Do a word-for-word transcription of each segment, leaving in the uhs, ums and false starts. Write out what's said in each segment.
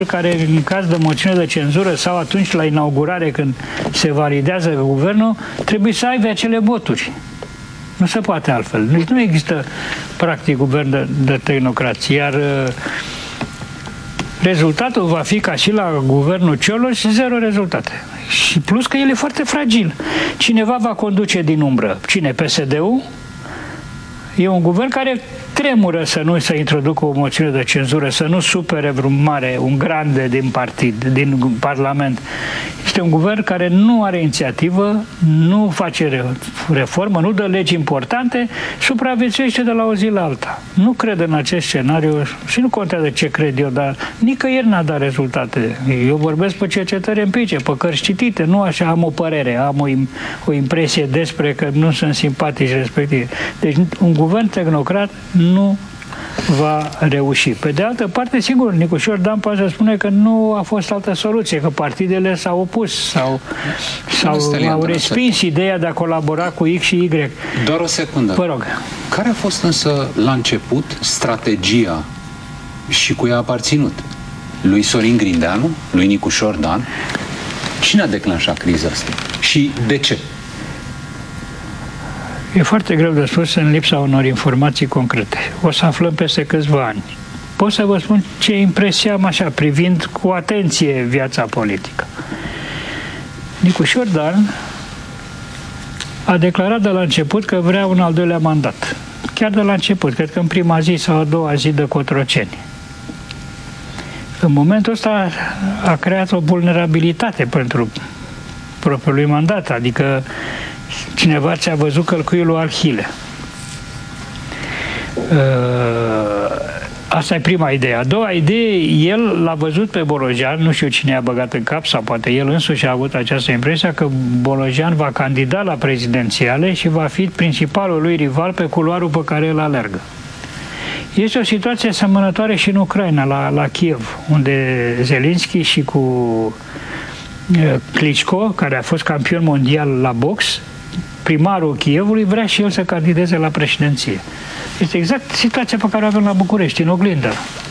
care în caz de moțiune de cenzură sau atunci la inaugurare când se validează guvernul, trebuie să aibă acele voturi. Nu se poate altfel. Deci nu există practic guvern de, de tehnocrație, iar rezultatul va fi ca și la guvernul Cioloș, zero rezultate. Și plus că el e foarte fragil. Cineva va conduce din umbră. Cine? P S D-ul? E un guvern care tremură să nu se introducă o moțiune de cenzură, să nu supere vreun mare, un grande din partid, din Parlament. Este un guvern care nu are inițiativă, nu face reformă, nu dă legi importante, supraviețuiește de la o zi la alta. Nu cred în acest scenariu și nu contează ce cred eu, dar nicăieri n-a dat rezultate. Eu vorbesc pe cercetări empirice, pe cărți citite, nu așa am o părere, am o, o impresie despre că nu sunt simpatici respectiv. Deci un guvern tehnocrat nu va reuși. Pe de altă parte, sigur, Nicușor Dan poate să spune că nu a fost altă soluție, că partidele s-au opus sau, sau au respins ideea de a colabora cu X și Y. Doar o secundă. Vă rog. Care a fost însă la început strategia și cu ea a aparținut? Lui Sorin Grindeanu? Lui Nicușor Dan? Cine a declanșat criza asta? Și de ce? E foarte greu de spus în lipsa unor informații concrete. O să aflăm peste câțiva ani. Pot să vă spun ce impresie am așa, privind cu atenție viața politică. Nicușor Dan a declarat de la început că vrea un al doilea mandat. Chiar de la început, cred că în prima zi sau a doua zi de Cotroceni. În momentul ăsta a creat o vulnerabilitate pentru propriul lui mandat, adică cineva ți-a văzut călcuiul lui Arhile. Asta e prima idee. A doua idee, el l-a văzut pe Bolojan, nu știu cine a băgat în cap, sau poate el însuși a avut această impresie că Bolojan va candida la prezidențiale și va fi principalul lui rival pe culoarul pe care el alergă. Este o situație asemănătoare și în Ucraina, la, la Kiev, unde Zelenski și cu Klitschko, care a fost campion mondial la box, primarul Kievului, vrea și el să candideze la președinție. Este exact situația pe care o avem la București, în oglindă.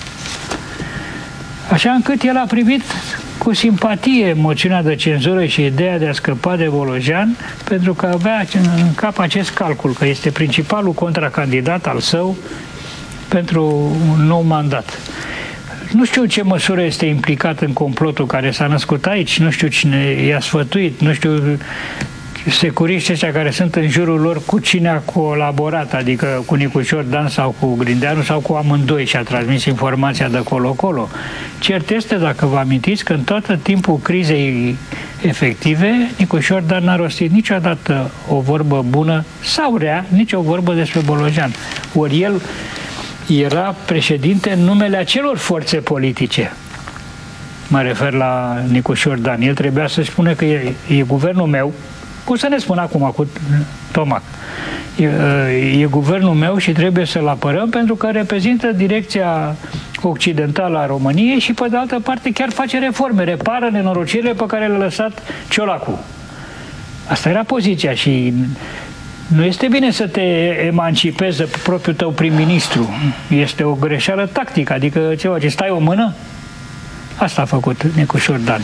Așa încât el a primit cu simpatie moțiunea de cenzură și ideea de a scăpa de Bolojan, pentru că avea în cap acest calcul, că este principalul contracandidat al său pentru un nou mandat. Nu știu ce măsură este implicat în complotul care s-a născut aici, nu știu cine i-a sfătuit, nu știu securiștii ăștia care sunt în jurul lor cu cine a colaborat, adică cu Nicușor Dan sau cu Grindeanu sau cu amândoi și a transmis informația de colo-colo. Cert este, dacă vă amintiți, că în tot timpul crizei efective, Nicușor Dan n-a rostit niciodată o vorbă bună sau rea, nici o vorbă despre Bolojan. Ori el era președinte în numele acelor forțe politice. Mă refer la Nicușor Dan. El trebuia să spună că e, e guvernul meu, cum să ne spun acum cu Tomac, e, e guvernul meu și trebuie să-l apărăm pentru că reprezintă direcția occidentală a României și pe de altă parte chiar face reforme, repară nenorocirile pe care le-a lăsat Ciolacu. Asta era poziția și nu este bine să te emancipezi de propriul tău prim-ministru. Este o greșeală tactică, adică ceva ce stai o mână. Asta a făcut Nicușor Dan.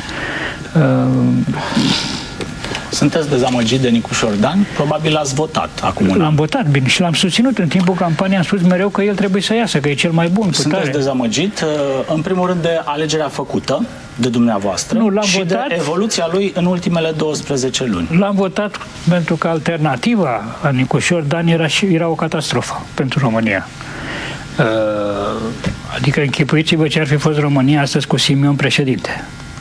Sunteți dezamăgit de Nicușor Dan? Probabil l-ați votat acum. L-am votat, bine, și l-am susținut în timpul campaniei. Am spus mereu că el trebuie să iasă, că e cel mai bun. Sunteți dezamăgit, în primul rând, de alegerea făcută de dumneavoastră nu, și votat, de evoluția lui în ultimele douăsprezece luni. L-am votat pentru că alternativa a Nicușor Dan era, și, era o catastrofă pentru România. Adică închipuiți-vă ce ar fi fost România astăzi cu Simion președinte.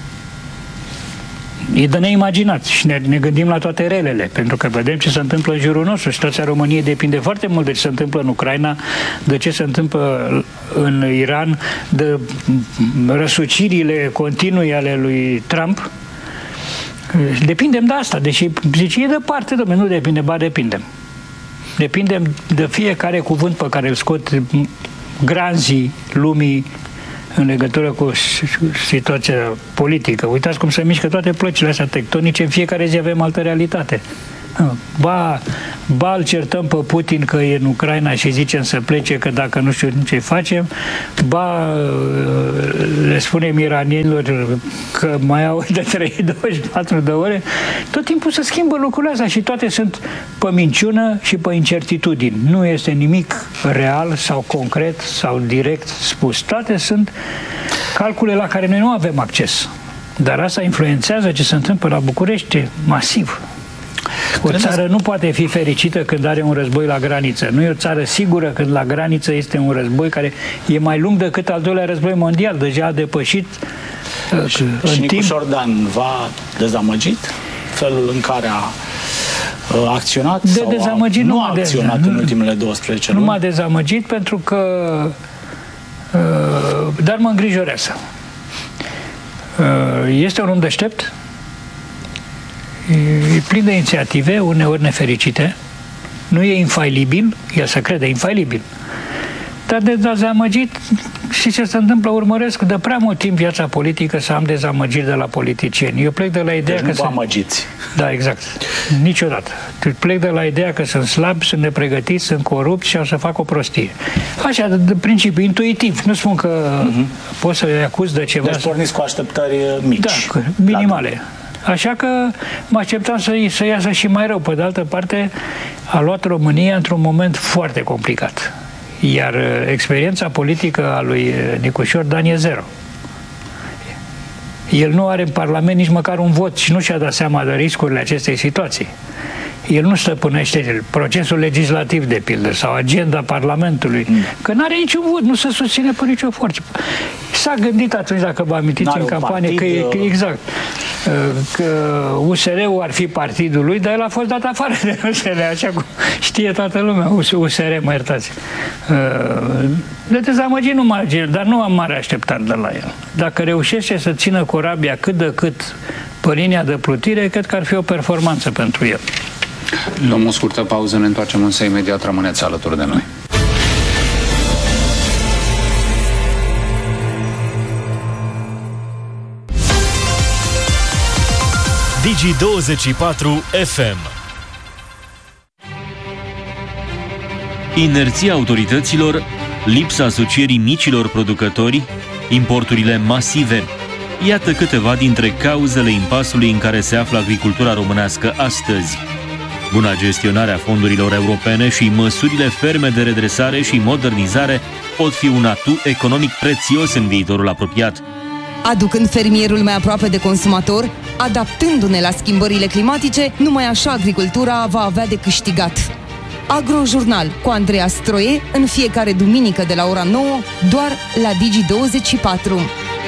E de neimaginat și ne, ne gândim la toate relele, pentru că vedem ce se întâmplă în jurul nostru. Situația României depinde foarte mult de ce se întâmplă în Ucraina, de ce se întâmplă în Iran, de răsucirile continui ale lui Trump. Depindem de asta, deși zice, e departe, domnule, nu depinde, ba depindem. Depindem de fiecare cuvânt pe care îl scot granzii lumii în legătură cu situația politică. Uitați cum se mișcă toate plăcile astea tectonice, în fiecare zi avem altă realitate. Ba, ba îl certăm pe Putin că e în Ucraina și zicem să plece, că dacă nu știu ce facem, ba le spunem iranienilor că mai au de trei douăzeci și patru de ore. Tot timpul se schimbă lucrurile astea și toate sunt pe minciună și pe incertitudini. Nu este nimic real sau concret sau direct spus. Toate sunt calcule la care noi nu avem acces. Dar asta influențează ce se întâmplă la București masiv. O țară nu poate fi fericită când are un război la graniță. Nu e o țară sigură când la graniță este un război care e mai lung decât al doilea război mondial. Deja a depășit și, în și Nicu Șordan v-a dezamăgit felul în care a uh, acționat de sau dezamăgit a, nu nu a acționat de, în ultimele douăsprezece luni? Nu m-a dezamăgit pentru că uh, dar mă îngrijorează. Uh, este un om deștept, e plin de inițiative, uneori nefericite, nu e infailibil, el se crede infailibil, dar de dezamăgit, și ce se întâmplă, urmăresc de prea mult timp viața politică să am dezamăgiri de la politicieni. Eu plec de la ideea deci că nu vă sunt... amăgiți. Da, exact. Niciodată. Plec de la ideea că sunt slabi, sunt nepregătiți, sunt corupți și o să fac o prostie. Așa, de, de principiu, intuitiv. Nu spun că uh-huh. pot să-i acuz de ceva. Deci porniți cu așteptări mici. Da, minimale. Așa că mă așteptam să, să iasă și mai rău. Pe de altă parte, a luat România într-un moment foarte complicat. Iar experiența politică a lui Nicu Șordan e zero. El nu are în Parlament nici măcar un vot și nu și-a dat seama de riscurile acestei situații. El nu stăpânește procesul legislativ, de pildă, sau agenda Parlamentului, mm. că nu are niciun vot, nu se susține pe nicio forță. S-a gândit atunci, dacă vă amintiți în campanie, partid, că e că, exact, că U S R-ul ar fi partidul lui, dar el a fost dat afară de U S R, așa cum știe toată lumea, U S R, mă iertați. De dezamăgit nu mare, dar nu am mare așteptat de la el. Dacă reușește să țină corabia cât de cât pe linia de plutire, cred că ar fi o performanță pentru el. Luăm o scurtă pauză, ne întoarcem însă imediat, rămâneți alături de noi. Digi douăzeci și patru F M. Inerția autorităților, lipsa asocierii micilor producători, importurile masive. Iată câteva dintre cauzele impasului în care se află agricultura românească astăzi. Buna gestionare a fondurilor europene și măsurile ferme de redresare și modernizare pot fi un atu economic prețios în viitorul apropiat. Aducând fermierul mai aproape de consumator, adaptându-ne la schimbările climatice, numai așa agricultura va avea de câștigat. Agrojurnal cu Andreea Stroie în fiecare duminică de la ora nouă, doar la Digi douăzeci și patru.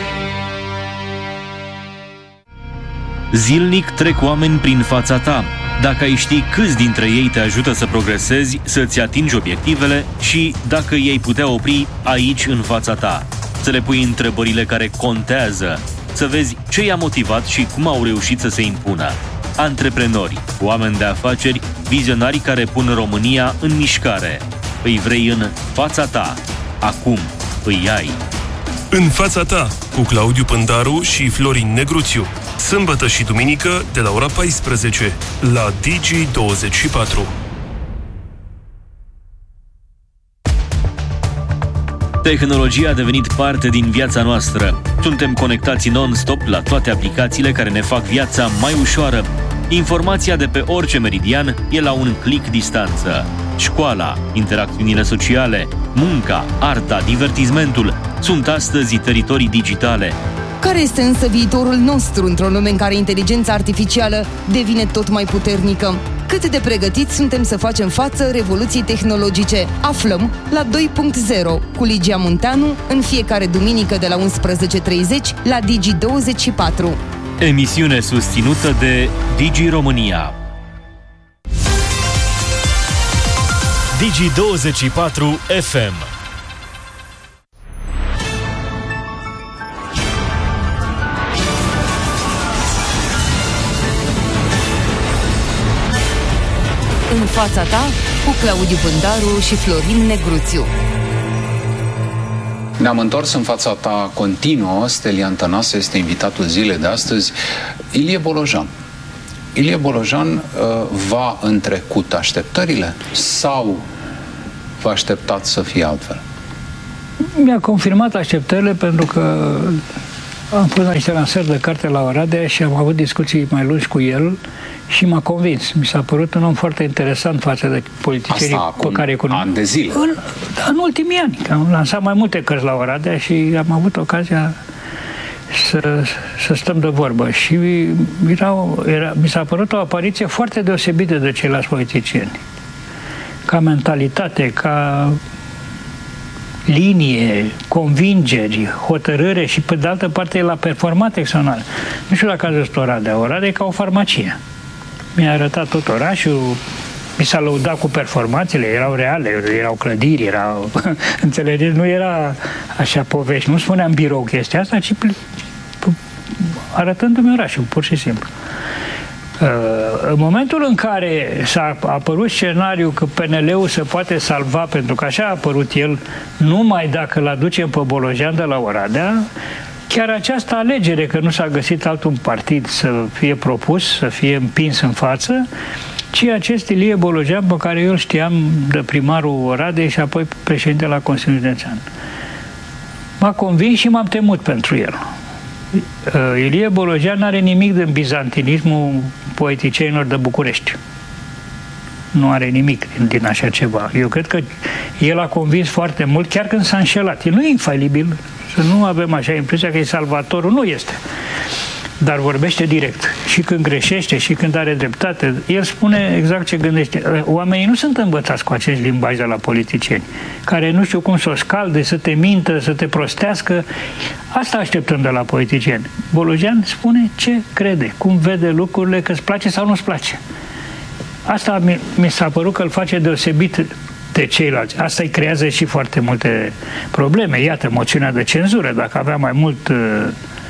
Zilnic trec oameni prin fața ta. Dacă ai ști câți dintre ei te ajută să progresezi, să-ți atingi obiectivele și dacă ei putea opri aici în fața ta. Să le pui întrebările care contează, să vezi ce i-a motivat și cum au reușit să se impună. Antreprenori, oameni de afaceri, vizionari care pun România în mișcare. Îi vrei în fața ta. Acum îi ai. În fața ta, cu Claudiu Pândaru și Florin Negruțiu. Sâmbătă și duminică de la ora paisprezece la Digi douăzeci și patru. Tehnologia a devenit parte din viața noastră. Suntem conectați non-stop la toate aplicațiile care ne fac viața mai ușoară. Informația de pe orice meridian e la un click distanță. Școala, interacțiunile sociale, munca, arta, divertismentul sunt astăzi teritorii digitale. Care este însă viitorul nostru într-o lume în care inteligența artificială devine tot mai puternică? Cât de pregătiți suntem să facem față revoluției tehnologice? Aflăm la doi punct zero cu Ligia Munteanu în fiecare duminică de la unsprezece treizeci la Digi douăzeci și patru. Emisiune susținută de Digi România. Digi douăzeci și patru F M. În fața ta, cu Claudiu Pândaru și Florin Negruțiu. Ne-am întors în fața ta continuă. Stelian Tănase este invitatul zilei de astăzi, Ilie Bolojan. Ilie Bolojan uh, va în trecut așteptările sau vă așteptați să fie altfel? Mi-a confirmat așteptările pentru că am fost la niște lansări de carte la Oradea și am avut discuții mai lungi cu el și m-a convins. Mi s-a părut un om foarte interesant față de politicienii cu care cunosc. Ani de zile. În, în ultimii ani. Am lansat mai multe cărți la Oradea și am avut ocazia să, să stăm de vorbă. Și era, era, mi s-a părut o apariție foarte deosebită de ceilalți politicieni. Ca mentalitate, ca linie, convingeri, hotărâre și pe de altă parte el a performat excepțional. Nu știu dacă ați văzut Oradea. Oradea e ca o farmacie. Mi-a arătat tot orașul, mi s-a lăudat cu performanțele, erau reale, erau clădiri, erau... Înțelegeți? Nu era așa povești, nu spuneam birou chestia asta, ci arătându-mi orașul, pur și simplu. În momentul în care s-a apărut scenariul că P N L-ul se poate salva, pentru că așa a apărut el, numai dacă îl aducem pe Bolojan de la Oradea, chiar această alegere, că nu s-a găsit altul partid să fie propus, să fie împins în față, ci acest Ilie Bolojan, pe care eu îl știam de primarul Oradei și apoi președinte la Consiliul Județean. M-a convins și m-am temut pentru el. Ilie Bolojan n-are nimic din bizantinismul poeticienilor de București. Nu are nimic din așa ceva. Eu cred că el a convins foarte mult, chiar când s-a înșelat. El nu e infalibil, să nu avem așa impresia că e salvatorul, nu este. Dar vorbește direct. Și când greșește, și când are dreptate, el spune exact ce gândește. Oamenii nu sunt învățați cu acest limbaj de la politicieni, care nu știu cum să o scalde, să te mintă, să te prostească. Asta așteptăm de la politicieni. Bolojan spune ce crede, cum vede lucrurile, că îți place sau nu-ți place. Asta mi, mi s-a părut că îl face deosebit de ceilalți. Asta îi creează și foarte multe probleme. Iată, moțiunea de cenzură. Dacă avea mai mult uh,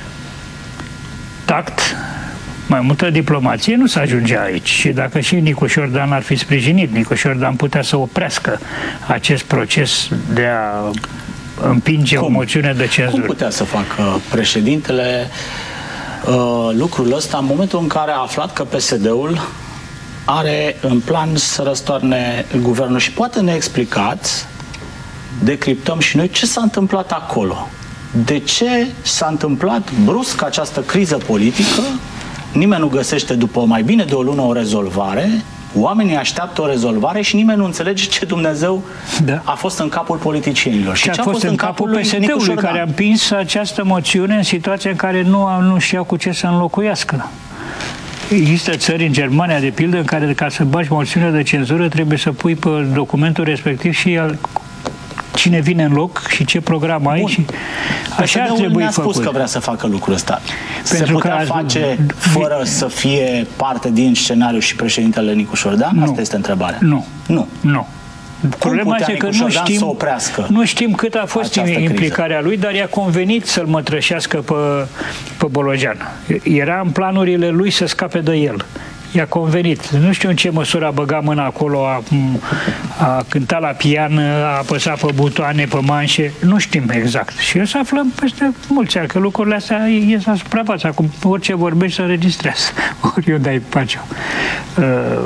tact, mai multă diplomație, nu se ajungea aici. Și dacă și Nicu Șordan ar fi sprijinit, Nicu Șordan putea să oprească acest proces de a împinge cum? o moțiune de cenzură. Cum putea să facă președintele uh, lucrul ăsta în momentul în care a aflat că P S D-ul are în plan să răstoarne guvernul? Și poate ne explicați, decriptăm și noi, ce s-a întâmplat acolo. De ce s-a întâmplat brusc această criză politică? Nimeni nu găsește după mai bine de o lună o rezolvare, oamenii așteaptă o rezolvare și nimeni nu înțelege ce Dumnezeu da. a fost în capul politicienilor. Și, și ce a fost, fost în capul, capul P S D-ului, care a împins această moțiune în situația în care nu, nu știau cu ce să înlocuiască. Există țări, în Germania, de pildă, în care ca să bagi moțiune de cenzură trebuie să pui pe documentul respectiv și al cine vine în loc și ce program ai. Bun. Și așa ar trebui făcut. spus că vrea să facă lucrul ăsta. Pentru Se putea că face fără să fie parte din scenariu și președintele Nicu Șordan? Nu. Asta este întrebarea. Nu. Nu. Nu. Problema este că nu știm, nu știm cât a fost implicarea lui, dar i-a convenit să-l mătrășească pe, pe Bolojan. Era în planurile lui să scape de el. I-a convenit. Nu știu în ce măsură a băgat mâna acolo, a, a cântat la pian, a apăsat pe butoane, pe manșe. Nu știm exact. Și o să aflăm peste mulți ani că lucrurile astea ies la suprafață. Acum orice vorbești se înregistrează. Ori eu dai pace. Uh,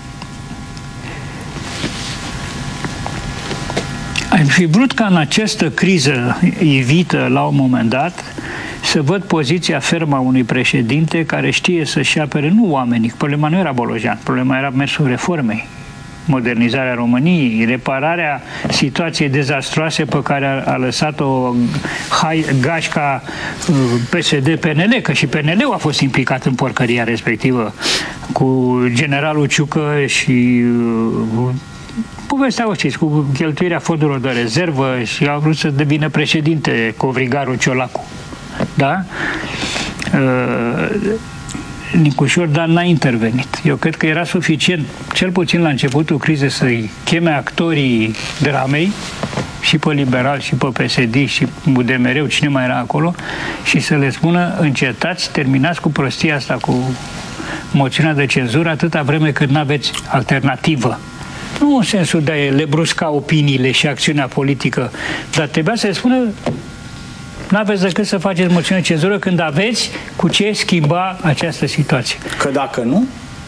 Aș fi vrut ca în această criză ivită la un moment dat să văd poziția fermă a unui președinte care știe să-și apere nu oamenii. Problema nu era Bolojan, problema era mersul reformei, modernizarea României, repararea situației dezastroase pe care a, a lăsat-o gașca P S D-P N L, că și P N L-ul a fost implicat în porcăria respectivă cu generalul Ciucă și povestea o știți, cu cheltuirea fondurilor de rezervă și a vrut să devină președinte Covrigarul Ciolacu. Da? Uh, Nicu Șordan n-a intervenit. Eu cred că era suficient, cel puțin la începutul crizei, să-i cheme actorii dramei, și pe Liberal, și pe P S D, și U D M R-ul, cine mai era acolo, și să le spună, încetați, terminați cu prostia asta, cu moțiunea de cenzură, atâta vreme cât n-aveți alternativă. Nu în sensul de a le brusca opiniile și acțiunea politică, dar trebuia să le spună, n-aveți decât să faceți moțiune de cenzură când aveți cu ce schimba această situație. Că dacă nu,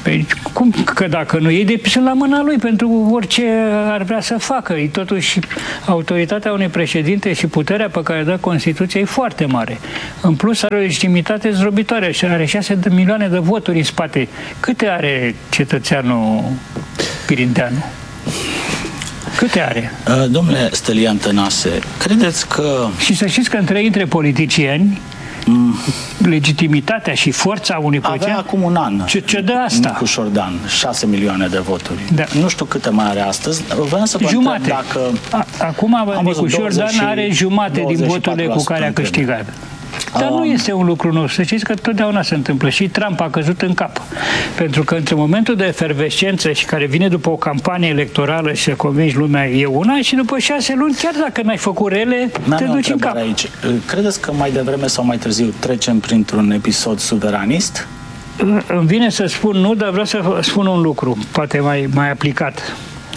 Păi, cum că dacă nu e, de sunt la mâna lui pentru orice ar vrea să facă. E totuși autoritatea unui președinte și puterea pe care dă Constituția e foarte mare. În plus are o legitimitate zdrobitoare și are șase de milioane de voturi în spate. Câte are cetățeanul Pirinteanu? Câte are? Domnule Stelian Tănase, credeți că... Și să știți că între ei, între politicieni, mm. legitimitatea și forța unui politician... Avea acum un an. Ce, ce dă asta? Nicu Șordan, șase milioane de voturi. Da. Nu știu câte mai are astăzi. Vreau să vă jumate. întreb dacă... A, acum Nicu Șordan are jumate din voturile cu care a câștigat. Dar nu este un lucru nou. Să știți că totdeauna se întâmplă. Și Trump a căzut în cap. Pentru că între momentul de efervescență și care vine după o campanie electorală și să convingi lumea e una, și după șase luni, chiar dacă n-ai făcut rele, te duci în cap. Aici. Credeți că mai devreme sau mai târziu trecem printr-un episod suveranist? Îmi vine să spun nu, dar vreau să spun un lucru, poate mai, mai aplicat.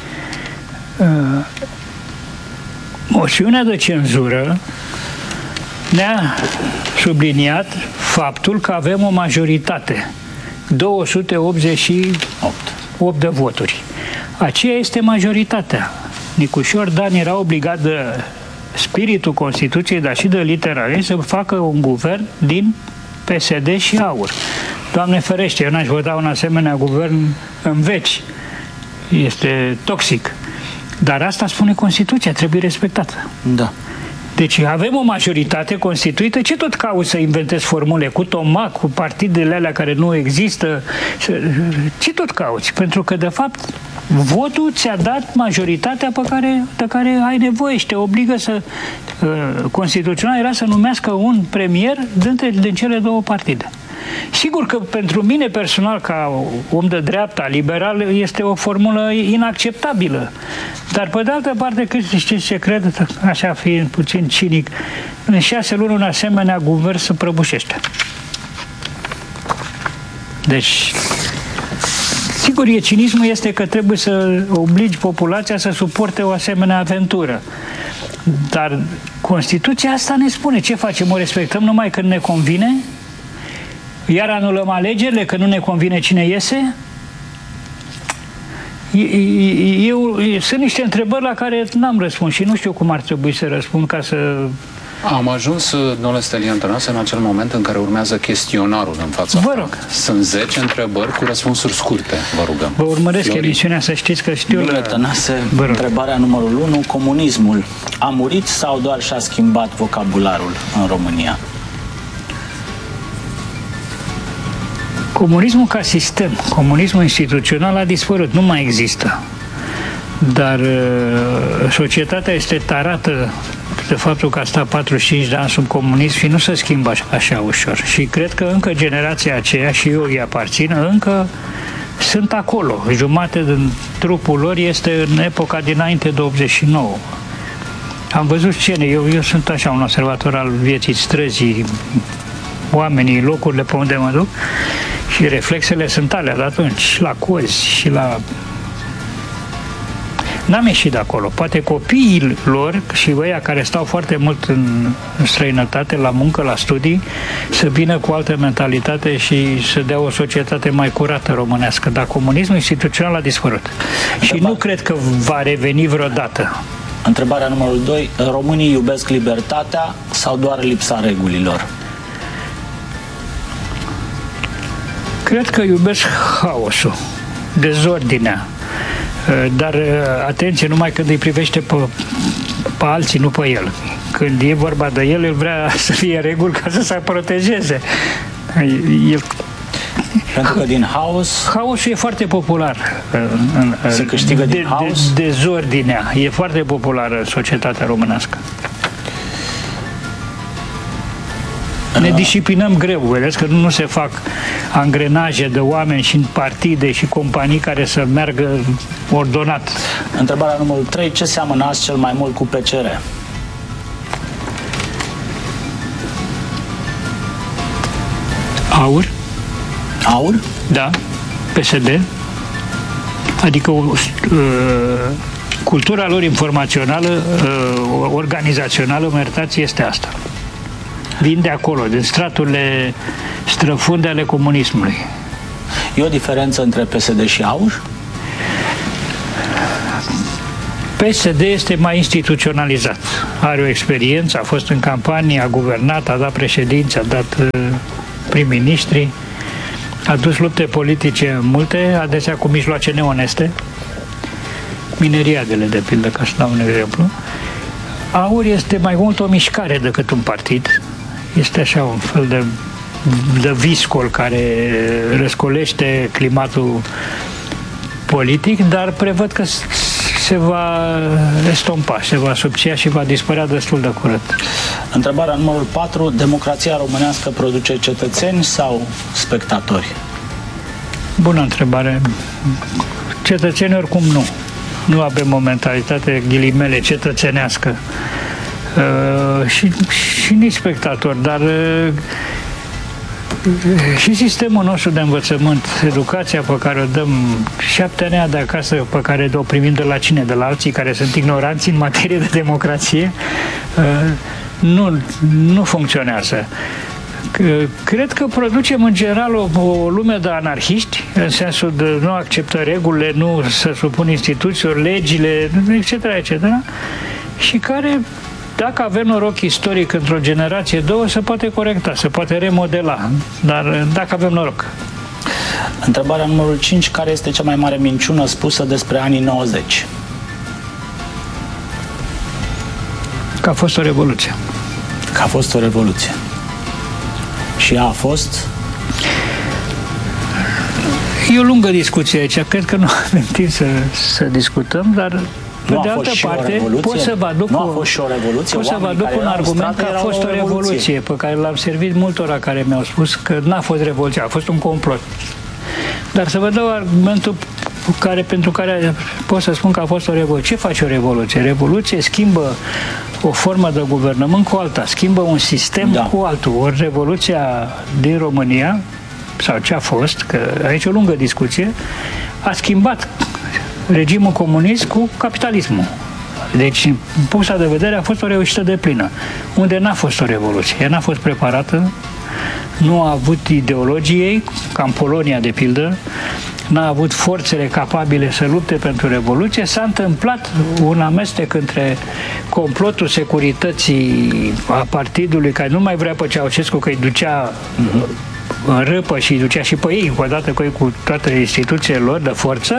Moțiunea de cenzură ne-a subliniat faptul că avem o majoritate, două sute optzeci și opt de voturi. Aceea este majoritatea. Nicu Șordan era obligat de spiritul Constituției, dar și de litera ei, să facă un guvern din P S D și AUR. Doamne ferește, eu n-aș vota un asemenea guvern în veci. Este toxic. Dar asta spune Constituția, trebuie respectată. Da. Deci avem o majoritate constituită, ce tot cauți să inventezi formule cu tomac, cu partidele alea care nu există, ce tot cauți? Pentru că de fapt votul ți-a dat majoritatea pe care, de care ai nevoie și te obligă să, uh, constituțional era să numească un premier dintre din cele două partide. Sigur că pentru mine personal, ca om de dreapta, liberal, este o formulă inacceptabilă. Dar pe de altă parte, cât știți ce cred, așa fiind puțin cinic, în șase luni un asemenea guvern se prăbușește. Deci, sigur, e, cinismul este că trebuie să obligi populația să suporte o asemenea aventură. Dar Constituția asta ne spune ce facem, o respectăm numai când ne convine? Iar anulăm alegerile că nu ne convine cine iese? Eu, sunt niște întrebări la care n-am răspuns și nu știu cum ar trebui să răspund ca să... Am ajuns, domnule Stelian Tănase, în acel moment în care urmează chestionarul în fața. Vă rog. Sunt zece întrebări cu răspunsuri scurte, vă rugăm. Vă urmăresc Florin. Emisiunea, să știți că știu... Domnule Tănase, întrebarea numărul unu, comunismul a murit sau doar și-a schimbat vocabularul în România? Comunismul ca sistem, comunismul instituțional a dispărut, nu mai există. Dar uh, societatea este tarată de faptul că a stat patruzeci și cinci de ani sub comunism și nu se schimbă așa, așa ușor. Și cred că încă generația aceea, și eu îi aparțin, încă sunt acolo. Jumate din trupul lor este în epoca dinainte de optzeci și nouă. Am văzut scene, eu, eu sunt așa un observator al vieții străzii, oamenii, locurile pe unde mă duc, și reflexele sunt alea de atunci, la cozi și la... N-am ieșit de acolo. Poate copiii lor și ăia care stau foarte mult în, în străinătate, la muncă, la studii, să vină cu altă mentalitate și să dea o societate mai curată românească. Dar comunismul instituțional a dispărut. Și nu cred că va reveni vreodată. Întrebarea numărul doi. Românii iubesc libertatea sau doar lipsa regulilor? Cred că iubesc haosul, dezordinea, dar atenție, numai când îi privește pe, pe alții, nu pe el. Când e vorba de el, el vrea să fie reguli ca să se protejeze. El... Pentru că din haos... Haosul e foarte popular. Se câștigă din de, haos? De, dezordinea e foarte populară în societatea românească. Ne disciplinăm greu, vedeți că nu se fac angrenaje de oameni și în partide și companii care să meargă ordonat. Întrebarea numărul trei. Ce seamănați cel mai mult cu P C R? Aur. Aur? Da. P S D. Adică uh, cultura lor informațională, uh, organizațională, mă iertați, este asta. Vin de acolo, din straturile străfunde ale comunismului. E o diferență între P S D și A U R? P S D este mai instituționalizat. Are o experiență, a fost în campanie, a guvernat, a dat președinți, a dat uh, prim-ministri, a dus lupte politice multe, adesea cu mijloace neoneste, mineriadele, de pildă, ca să dau un exemplu. A U R este mai mult o mișcare decât un partid. Este așa un fel de, de viscol care răscolește climatul politic, dar prevăd că se va estompa, se va subția și va dispărea destul de curând. Întrebarea numărul patru. Democrația românească produce cetățeni sau spectatori? Bună întrebare. Cetățeni oricum nu. Nu avem o mentalitate, ghilimele, cetățenească. Uh, și, și nici spectatori, dar uh, și sistemul nostru de învățământ, educația pe care o dăm, șapte ani de acasă pe care o primim de la cine? De la alții care sunt ignoranți în materie de democrație, nu, nu funcționează. Cred că producem în general o, o lume de anarhiști, în sensul de nu acceptă regulile, nu se supun instituțiilor, legile, et cetera, et cetera, și care, dacă avem noroc istoric într-o generație, două, se poate corecta, se poate remodela, dar dacă avem noroc. Întrebarea numărul cinci. Care este cea mai mare minciună spusă despre anii nouăzeci? Că a fost o revoluție. Că a fost o revoluție. Și ea a fost? E o lungă discuție aici. Cred că nu avem timp să, să discutăm, dar pe nu de altă parte, pot să vă aduc, nu a fost și o revoluție? pot să vă aduc un argument că a fost o revoluție, revoluție pe care l-am servit multora care mi-au spus că n-a fost revoluție, a fost un complot. Dar să vă dau argumentul care, pentru care pot să spun că a fost o revoluție. Ce face o revoluție? Revoluție schimbă o formă de guvernământ cu alta, schimbă un sistem da. cu altul. Ori revoluția din România, sau ce a fost, că aici e o lungă discuție, a schimbat regimul comunist cu capitalismul. Deci, din punctul de vedere, a fost o reușită deplină, unde n-a fost o revoluție. Ea n-a fost preparată, nu a avut ideologiei, ca în Polonia, de pildă, n-a avut forțele capabile să lupte pentru revoluție. S-a întâmplat un amestec între complotul securității a partidului, care nu mai vrea pe Ceaușescu, că îi ducea în râpă și îi ducea și pe ei, odată cu ei, cu toate instituțiile lor de forță.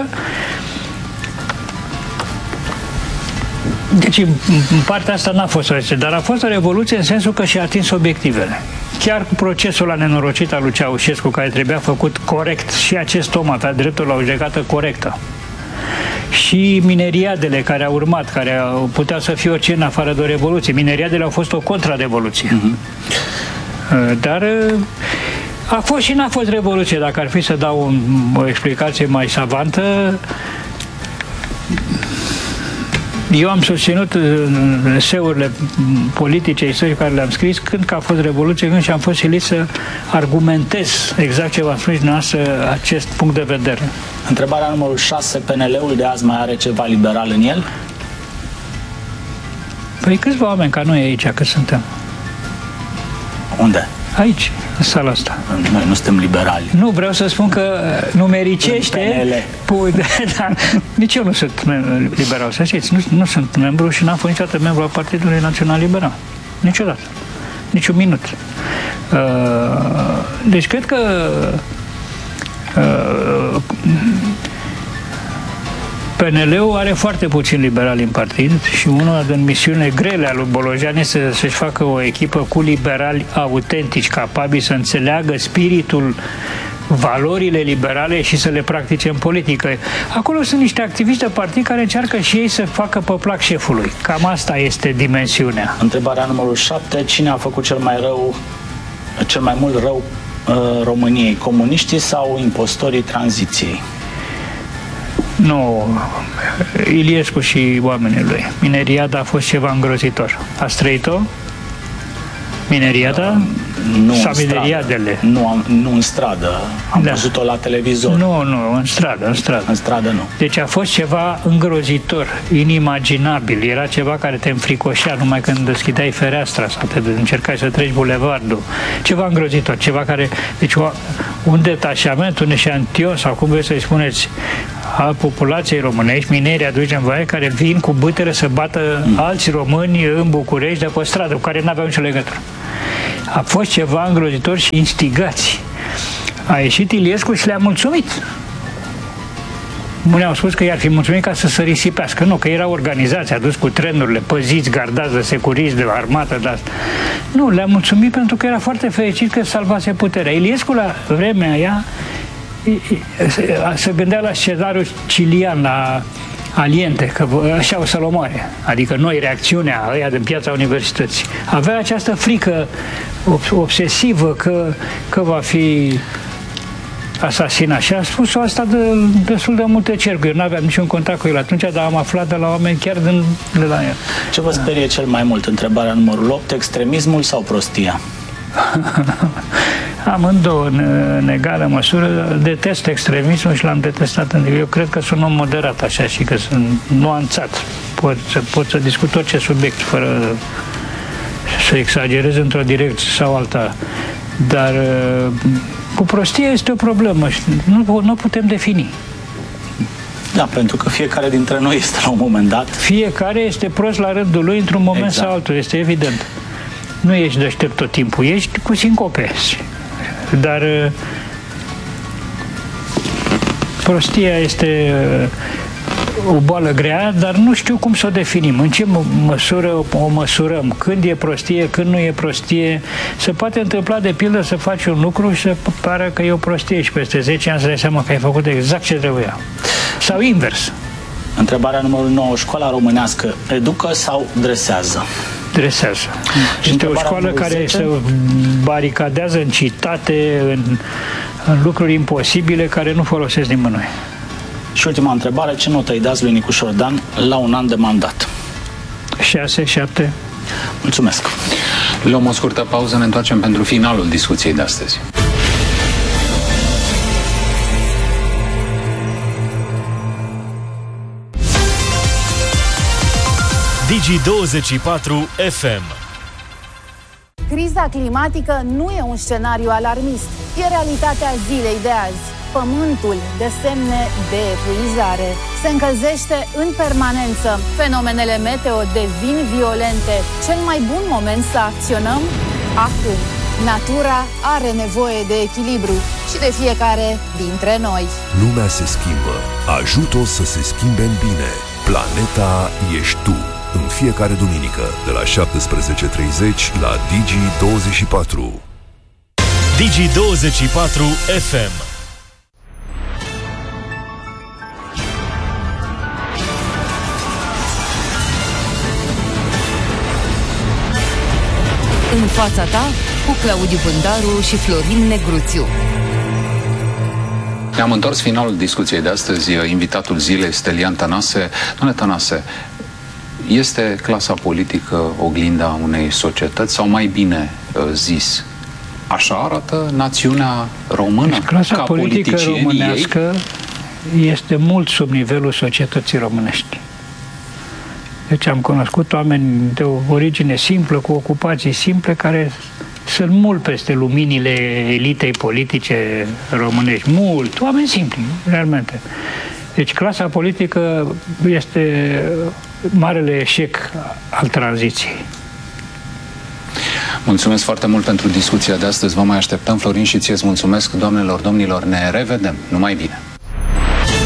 Deci, în partea asta n-a fost o revoluție, dar a fost o revoluție în sensul că și-a atins obiectivele. Chiar cu procesul la nenorocit al lui Ceaușescu, care trebuia făcut corect, și acest om avea dreptul la o judecată corectă. Și mineriadele care au urmat, care au putea să fie orice în afară de o revoluție. Mineriadele au fost o contrarevoluție. Uh-huh. Dar a fost și n-a fost revoluție. Dacă ar fi să dau un, o explicație mai savantă, eu am susținut în eseurile politice istorice care le-am scris când că a fost revoluție, când și am fost silit să argumentez exact ce v-am spus dumneavoastră, acest punct de vedere. Întrebarea numărul șase. P N L-ul de azi mai are ceva liberal în el? Păi câțiva oameni ca noi aici, cât suntem? Unde? Aici, în sala asta. Noi nu suntem liberali. Nu, vreau să spun că numericește... Pui, dar nici eu nu sunt liberal, să știți. Nu, nu sunt membru și n-am fost niciodată membru al Partidului Național Liberal. Niciodată. Nici un minut. Uh, deci cred că uh, P N L-ul are foarte puțin liberali în partid și una din misiunile grele a lui Bolojan este să-și facă o echipă cu liberali autentici, capabili să înțeleagă spiritul, valorile liberale și să le practice în politică. Acolo sunt niște activiști de partid care încearcă și ei să facă pe plac șefului. Cam asta este dimensiunea. Întrebarea numărul șapte. Cine a făcut cel mai rău, cel mai mult rău uh, României? Comuniștii sau impostorii tranziției? Nu, Iliescu și oamenii lui. Mineriada a fost ceva îngrozitor. Ați trăit-o? Mineriada? Nu sau în mineriadele? Stradă. Nu, am, nu în stradă. Am da. văzut-o la televizor. Nu, nu, în stradă, în stradă. În stradă nu. Deci a fost ceva îngrozitor, inimaginabil. Era ceva care te înfricoșea numai când deschideai fereastra sau te încercai să treci bulevardul. Ceva îngrozitor, ceva care... Deci un detașament, un eșantion, sau cum vreți să-i spuneți, al populației românești, mineri aduși în vaie, care vin cu bâtele să bată mm. alți români în București de pe stradă, cu care n-aveau nicio legătură. A fost ceva îngrozitor și instigați. A ieșit Iliescu și le-a mulțumit. Unii au spus că i-ar fi mulțumit ca să se risipească. Nu, că erau organizați, adus cu trenurile, păziți, gardați de securiști, de armată, de asta. Nu, le-a mulțumit pentru că era foarte fericit că salvase puterea. Iliescu, la vremea aia, se gândea la scenariul cilian, la Aliente, că așa o să-l omoare. Adică noi, reacțiunea ăia din Piața Universității. Avea această frică obsesivă că, că va fi asasinat. Și a spus-o asta de destul de multe cercuri. Eu nu aveam niciun contact cu el atunci, dar am aflat de la oameni chiar din, de la el. Ce vă sperie cel mai mult? Întrebarea numărul opt, extremismul sau prostia? Amândouă în, în egală măsură. Detest extremismul și l-am detestat. Eu cred că sunt om moderat așa și că sunt nuanțat. Pot să, pot să discut orice subiect fără să exagerez într-o direcție sau alta. Dar cu prostia este o problemă și nu, nu putem defini. Da, pentru că fiecare dintre noi este la un moment dat. Fiecare este prost la rândul lui într-un moment exact. Sau altul, este evident. Nu ești deștept tot timpul, ești cu sincope. Dar prostia este o boală grea, dar nu știu cum să o definim. În ce măsură o măsurăm? Când e prostie, când nu e prostie? Se poate întâmpla, de pildă, să faci un lucru și să pară că e o prostie și peste zece ani să dai seama că ai făcut exact ce trebuia. Sau invers. Întrebarea numărul nouă. Școala românească educă sau dresează? Dresează. Și este o școală care zece? Se baricadează în citate, în, în lucruri imposibile care nu folosesc nimănui. Și ultima întrebare, ce notă îi dați lui Nicușor Dan la un an de mandat? șase, șapte. Mulțumesc. Luăm o scurtă pauză, ne întoarcem pentru finalul discuției de astăzi. Digi douăzeci și patru F M. Criza climatică nu e un scenariu alarmist, e realitatea zilei de azi. Pământul dă semne de epuizare. Se încălzește în permanență. Fenomenele meteo devin violente. Cel mai bun moment să acționăm? Acum. Natura are nevoie de echilibru și de fiecare dintre noi. Lumea se schimbă. Ajută-o să se schimbe în bine. Planeta ești tu. În fiecare duminică, de la șaptesprezece treizeci la Digi douăzeci și patru. Digi douăzeci și patru F M. În fața ta, cu Claudiu Pândaru și Florin Negruțiu. Ne-am întors finalul discuției de astăzi. Invitatul zilei este Lian Tănase. Doamne Tănase, este clasa politică oglinda unei societăți sau, mai bine zis, așa arată națiunea română? Deci, clasa ca politică românească ei? Este mult sub nivelul societății românești. Deci am cunoscut oameni de o origine simplă, cu ocupații simple, care sunt mult peste luminile elitei politice românești. Mult. Oameni simpli, realmente. Deci clasa politică este marele eșec al tranziției. Mulțumesc foarte mult pentru discuția de astăzi. Vă mai așteptăm, Florin, și ție îți mulțumesc. Doamnelor, domnilor, ne revedem. Numai bine!